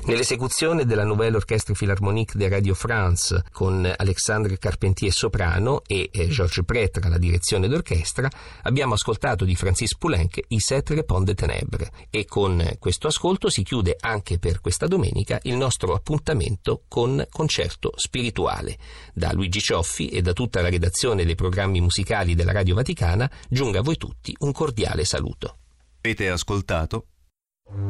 Nell'esecuzione della Nouvelle Orchestre Philharmonique de Radio France con Alexandre Carpentier soprano e Georges Prêtre alla direzione d'orchestra, abbiamo ascoltato di Francis Poulenc I Sept Répons des Ténèbres, e con questo ascolto si chiude anche per questa domenica il nostro appuntamento con Concerto Spirituale. Da Luigi Cioffi e da tutta la redazione dei programmi musicali della Radio Vaticana giunga a voi tutti un cordiale saluto. Avete ascoltato